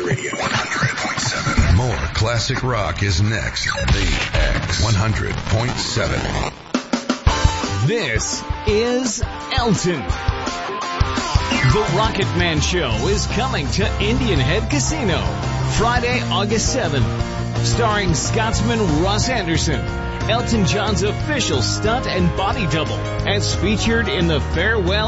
Radio 100.7. More classic rock is next. The X 100.7. This is Elton. The Rocket Man Show is coming to Indian Head Casino Friday, August 7th. Starring Scotsman Russ Anderson, Elton John's official stunt and body double, as featured in the Farewell